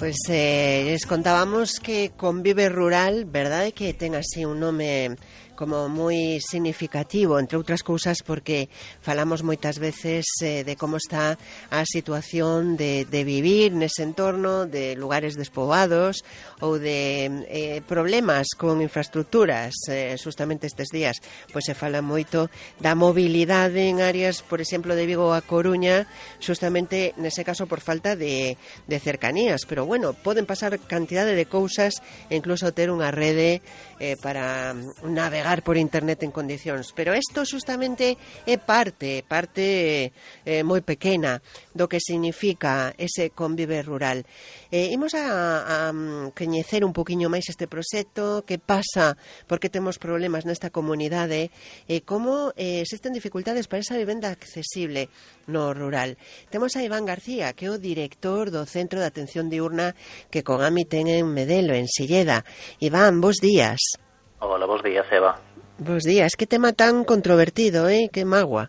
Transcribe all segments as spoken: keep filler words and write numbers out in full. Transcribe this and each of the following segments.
Pois eh, les contábamos que Convive Rural, verdade que ten así un nome como moi significativo, entre outras cousas porque falamos moitas veces eh, de como está a situación de, de vivir nese entorno, de lugares despoboados ou de eh, problemas con infraestructuras. Eh, justamente estes días pois se fala moito da mobilidade en áreas, por exemplo, de Vigo a Coruña, justamente nese caso por falta de, de cercanías, pero bueno, poden pasar cantidade de cousas e incluso ter unha rede eh, para navegar por internet en condicións, pero isto justamente é parte, parte eh, moi pequena do que significa ese Convive Rural. Eh, imos a, a coñecer un poquinho máis este proxecto, que pasa, porque temos problemas nesta comunidade, e eh, como eh, existen dificultades para esa vivenda accesible no rural. Temos a Iván García, que é o director do Centro de Atención Diurna que Cogami ten en Medelo, en Silleda. Iván, bos días. Hola, bos días, Eva. Bos días, que tema tan controvertido, eh? Que magua.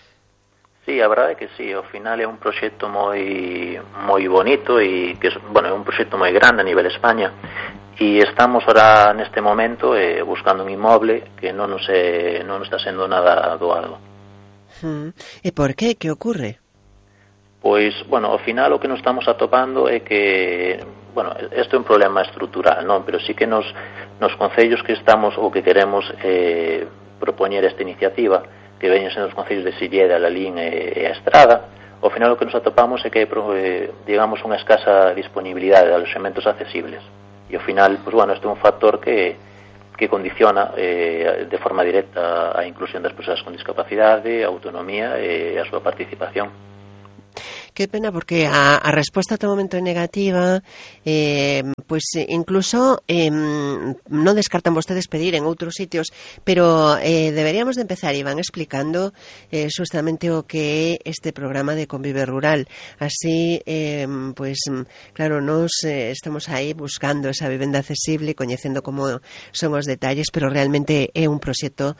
Sí, a verdade é que sí, ao final é un proxecto moi moi bonito e que, bueno, é un proxecto moi grande a nivel España e estamos ahora neste momento eh, buscando un inmoble que non nos, é, non nos está sendo nada doado. Hmm. E por qué? Que ocorre? Pois, bueno, ao final o que nos estamos atopando é que, bueno, isto é un problema estrutural, non? Pero sí que nos, nos concellos que estamos ou que queremos eh, propoñer esta iniciativa, que veñen sendo os concellos de Silleda, Lalín e, e a Estrada, ao final o que nos atopamos é que hai, eh, digamos, unha escasa disponibilidade de aloxamentos accesibles. E ao final, pois, bueno, isto é un factor que, que condiciona eh, de forma directa a inclusión das persoas con discapacidade, a autonomía e a súa participación. Que pena, porque a, a resposta ata o momento é negativa, eh, pois incluso eh, non descartan vostedes pedir en outros sitios, pero eh, deberíamos de empezar, Iván, explicando eh, justamente o que é este programa de Convive Rural. Así, eh, pois, claro, nos eh, estamos aí buscando esa vivenda accesible, coñecendo como son os detalles, pero realmente é un proxecto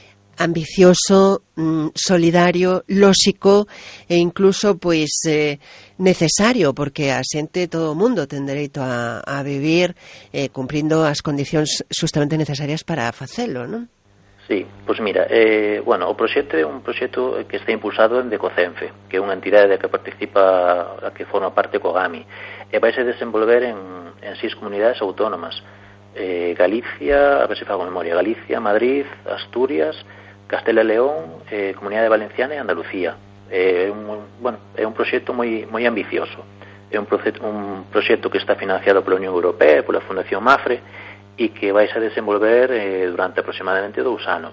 ambicioso, solidario, lóxico e incluso pois eh, necesario, porque a xente, todo o mundo ten dereito a, a vivir eh, cumprindo as condicións justamente necesarias para facelo, non? Sí, pois mira, eh, bueno, o proxecto é un proxecto que está impulsado en Decocenfe, que é unha entidade que participa, a que forma parte Cogami, e vai se desenvolver en, en seis comunidades autónomas, eh, Galicia, a ver se fago memoria, Galicia, Madrid, Asturias, Castela e León, eh, Comunidade Valenciana e Andalucía. É eh, un, bueno, é un proxecto moi moi ambicioso. É un proxecto, un proxecto que está financiado pola Unión Europea e pola Fundación Mafre e que vai a desenvolver eh, durante aproximadamente dous anos.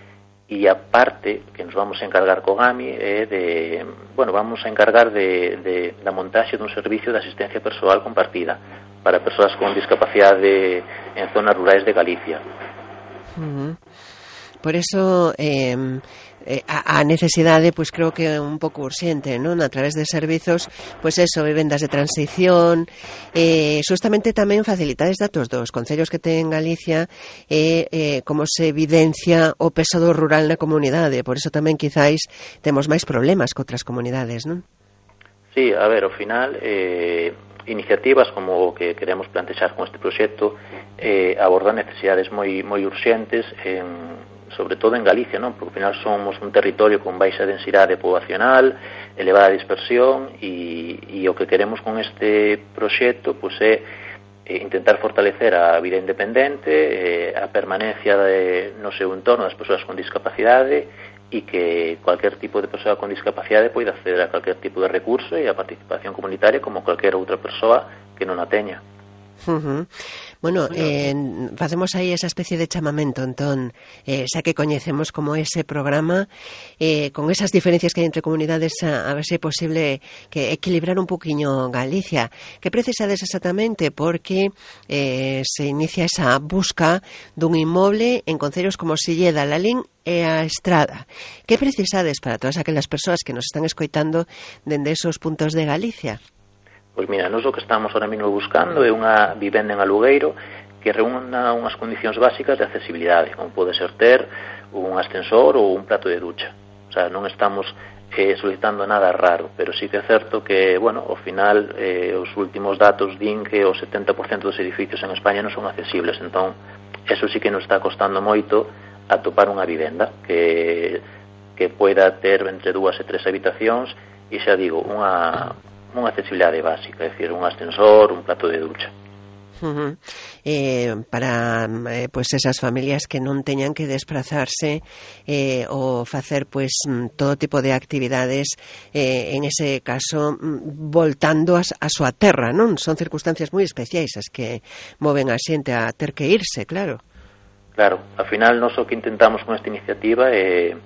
E a parte que nos vamos a encargar Cogami é de, bueno, vamos a encargar de, de da montaxe dun servicio de asistencia persoal compartida para persoas con discapacidade en zonas rurais de Galicia. Uh-huh. Por eso eh, eh, a, a necesidade, pois creo que é un pouco urxente, non? A través de servizos, pois eso, vivendas de transición, eh, justamente tamén facilitades datos dos concellos que ten Galicia e eh, como se evidencia o peso do rural na comunidade. Por eso tamén quizáis temos máis problemas que outras comunidades, non? Sí, a ver, ao final eh, iniciativas como o que queremos plantexar con este proxecto eh, abordan necesidades moi moi urxentes en sobre todo en Galicia, non? Porque ao final somos un territorio con baixa densidade poboacional, elevada dispersión e, e o que queremos con este proxecto pois é eh, intentar fortalecer a vida independente, eh, a permanencia de, no seu entorno das persoas con discapacidade e que cualquier tipo de persoa con discapacidade poida acceder a cualquier tipo de recurso e a participación comunitaria como cualquier outra persoa que non a teña. Uh-huh. Bueno, eh, facemos aí esa especie de chamamento, entón, eh, xa que coñecemos como ese programa, eh, con esas diferencias que hai entre comunidades, a, a ver se é posible que equilibrar un poquinho Galicia. Que precisades exactamente? Porque eh, se inicia esa busca dun inmoble en concellos como Silleda, Lalín e a Estrada. Que precisades para todas aquelas persoas que nos están escoitando dende esos puntos de Galicia? Pois mira, nós o que estamos ahora mesmo buscando é unha vivenda en alugueiro que reúna unhas condicións básicas de accesibilidade, como pode ser ter un ascensor ou un prato de ducha. O sea, non estamos eh, solicitando nada raro, pero sí que é certo que, bueno, ao final eh, os últimos datos din que o setenta por cento dos edificios en España non son accesibles, entón eso sí que nos está costando moito atopar unha vivenda que, que poida ter entre dúas e tres habitacións e xa digo, unha, unha accesibilidade básica, é dicir, un ascensor, un plato de ducha. Uh-huh. Eh, para eh, pues esas familias que non teñan que desplazarse eh, ou facer pues todo tipo de actividades eh, en ese caso voltando a, a súa terra, non? Son circunstancias moi especiais as que moven a xente a ter que irse, claro. Claro, ao final nós o que intentamos con esta iniciativa é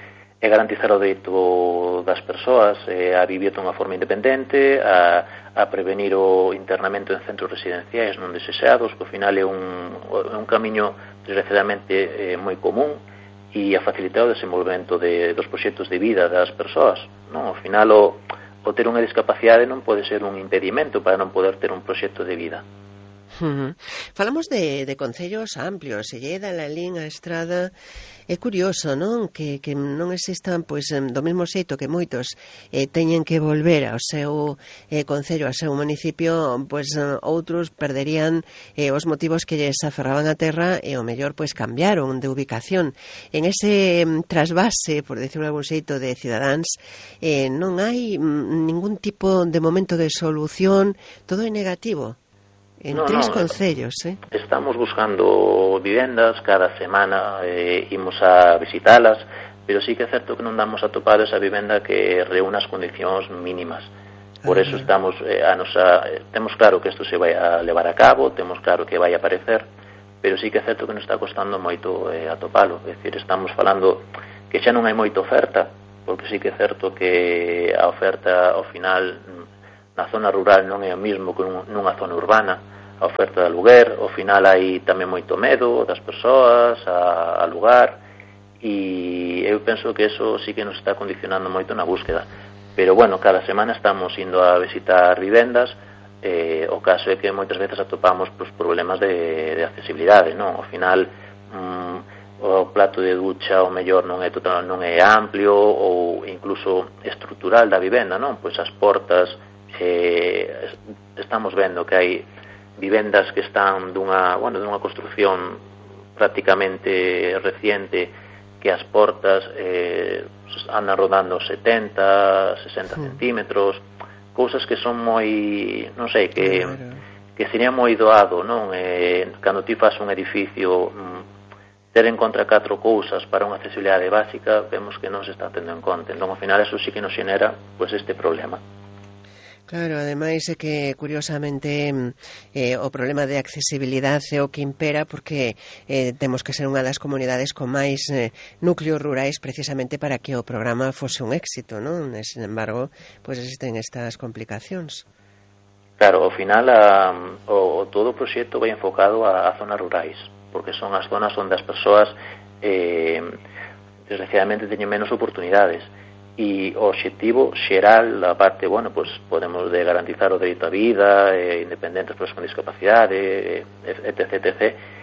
é garantizar o dereito das persoas eh, a vivir de unha forma independente, a, a prevenir o internamento en centros residenciais non desexados, que ao final é un, un camiño desgraciadamente eh, moi común, e a facilitar o desenvolvemento de, dos proxectos de vida das persoas. Non? Ao final o, o ter unha discapacidade non pode ser un impedimento para non poder ter un proxecto de vida. Uh-huh. Falamos de, de concellos amplios, se lle da a lín a estrada. É curioso, non? Que, que non existan, pois, do mesmo xeito que moitos eh, teñen que volver ao seu eh, concello, ao seu municipio, pois outros perderían eh, os motivos que lles aferraban a terra e o mellor, pois, cambiaron de ubicación. En ese mm, trasvase, por decirlo de algún xeito, de cidadáns, eh, non hai mm, ningún tipo de momento de solución, todo é negativo. En no, tres no, concellos, eh? Estamos buscando vivendas, cada semana eh, imos a visitalas, pero sí que é certo que non damos a topar esa vivenda que reúna as condicións mínimas. Por eso estamos eh, a nosa, eh, temos claro que isto se vai a levar a cabo, temos claro que vai a aparecer, pero sí que é certo que nos está costando moito eh, atopalo. É dicir, estamos falando que xa non hai moita oferta, porque sí que é certo que a oferta ao final na zona rural non é o mismo que nunha zona urbana. A oferta de aluguer, ao final hai tamén moito medo das persoas a alugar, e eu penso que eso sí que nos está condicionando moito na búsqueda. Pero bueno, cada semana estamos indo a visitar vivendas, eh, o caso é que moitas veces atopamos pues, problemas de, de accesibilidade, non? Ao final mm, o plato de ducha o mellor non é total, non é amplio ou incluso estrutural da vivenda, non? Pois as portas, eh, estamos vendo que hai vivendas que están dunha, bueno, dunha construción prácticamente reciente, que as portas eh, andan rodando setenta, sesenta sí. centímetros, cousas que son moi, non sei, que, que sería moi doado, non? Eh, cando ti fas un edificio, mm, ter en contra catro cousas para unha accesibilidade básica, vemos que non se está tendo en conta. Entón, ao final, eso sí que nos xenera pues, este problema. Claro, ademais é que, curiosamente, eh, o problema de accesibilidade é o que impera porque eh, temos que ser unha das comunidades con máis eh, núcleos rurais precisamente para que o programa fose un éxito, non? E, sin embargo, pois pues existen estas complicacións. Claro, ao final a, o, todo o proxecto vai enfocado a, a zonas rurais, porque son as zonas onde as persoas eh, desgraciadamente teñen menos oportunidades. E o obxectivo xeral, a parte, bueno, pues podemos de garantizar o dereito á vida, eh, independentes persoas con discapacidade, etc, etc,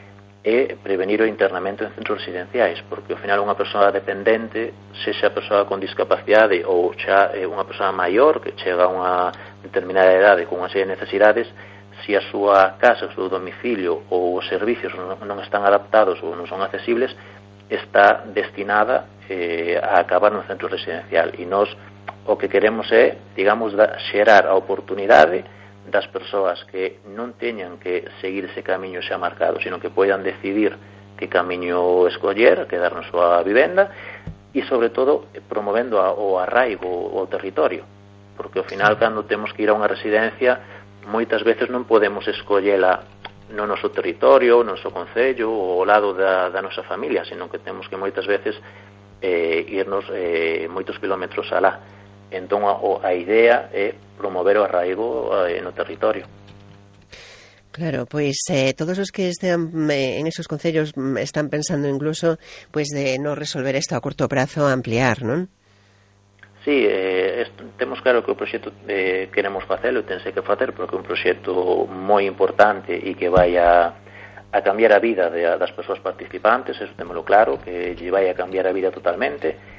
e prevenir o internamento en centros residenciais, porque ao final unha persoa dependente, sexa persoa con discapacidade ou xa eh, unha persoa maior que chega a unha determinada idade con unha serie de necesidades, se a súa casa, o seu domicilio ou os servicios non, non están adaptados ou non son accesibles, está destinada eh, a acabar no centro residencial, e nós o que queremos é, digamos, da, xerar a oportunidade das persoas que non teñan que seguir ese camiño xa marcado, sino que poidan decidir que camiño escoller, quedar na súa vivenda, e sobre todo promovendo a, o arraigo ao territorio, porque ao final cando temos que ir a unha residencia moitas veces non podemos escollela no noso territorio, no noso concello ou ao lado da, da nosa familia, senón que temos que moitas veces eh, irnos eh, moitos kilómetros alá. Entón a, a idea é promover o arraigo eh, no territorio. Claro, pois eh, todos os que estean eh, en esos concellos están pensando incluso pois de non resolver isto a curto prazo, ampliar, non? Sí, eh, est- temos claro que o proxecto eh, queremos facelo e tense que facer porque é un proxecto moi importante e que vai a, a cambiar a vida de, das persoas participantes, eso témolo claro, que lle vai a cambiar a vida totalmente,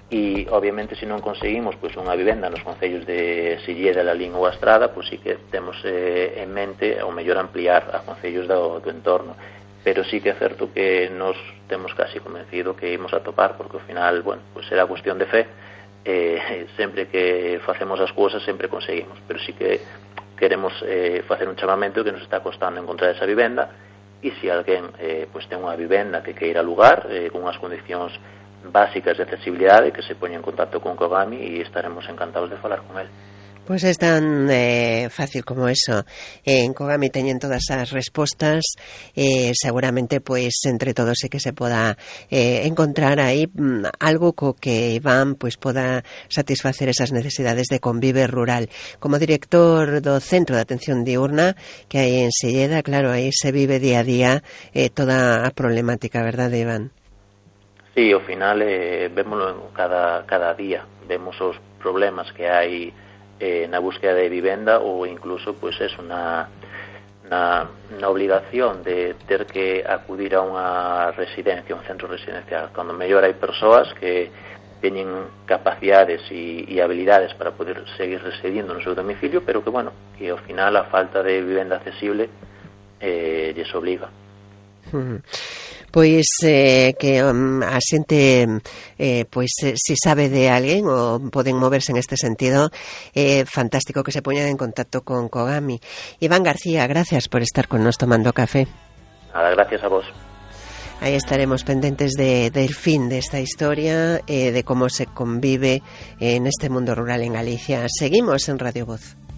e obviamente se non conseguimos pois unha vivenda nos concellos de Silleda, Lalín ou Astrada, pois sí que temos eh, en mente ao mellor ampliar a concellos do, do entorno, pero sí que é certo que nos temos casi convencido que imos a topar, porque ao final, bueno, pois será cuestión de fe, eh, sempre que facemos as cousas sempre conseguimos, pero sí que queremos eh, facer un chamamento que nos está costando encontrar esa vivenda, e se alguén eh, pois ten unha vivenda que queira alugar eh, con unhas condicións básicas de accesibilidade, que se poña en contacto con Cogami e estaremos encantados de falar con él. Pois é tan eh, fácil como eso. Eh, en Cogami teñen todas as respostas, eh, seguramente pois entre todos é que se poda eh, encontrar aí mm, algo co que Iván pois poda satisfacer esas necesidades de convive rural. Como director do Centro de Atención Diurna que hai en Silleda, claro, aí se vive día a día eh, toda a problemática, verdade, Iván? Sí, ao final eh, vémoslo cada, cada día, vemos os problemas que hai eh, na búsqueda de vivenda, ou incluso pois é unha na, na obligación de ter que acudir a unha residencia, un centro residencial, cando mellor hai persoas que teñen capacidades e, e habilidades para poder seguir residindo no seu domicilio, pero que, bueno, que ao final a falta de vivenda accesible eh, lles obliga. Uh-huh. Pois eh, que um, a xente eh, pois eh, si sabe de alguén ou poden moverse en este sentido, é eh, fantástico que se poñan en contacto con Cogami. Iván García, gracias por estar con nos tomando café. Nada, gracias a vos. Aí estaremos pendentes de, del fin de esta historia, eh, de cómo se convive en este mundo rural en Galicia. Seguimos en Radio Voz.